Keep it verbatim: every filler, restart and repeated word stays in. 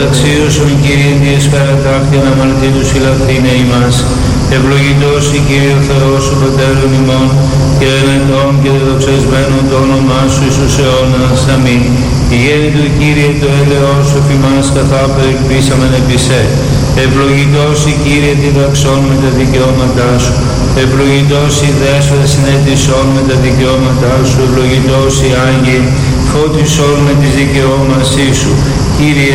αξίωσον Κύριε Διες παρατάχθην αμαρτήτους ηλαθρύνε ημάς. Ευλογητός η Κύριε ο Θεός ο Πατέρων ημών και ενετών και δεδοξασμένων το όνομά Σου εις τους αιώνας. Αμήν. Η γέννη του Κύριε το έλεος σου φημάς καθάπερ εκπίσαμεν επί σε. Ευλογητός η Κύριε διδαξών με τα δικαιώματά Σου. Ευλογητός η Δέσποτα συνέτησόν με τα δικαιώματά Σου. Ευλογητός η Άγιε φώτισόν με τις δικαιώμασή Σου. Κύριε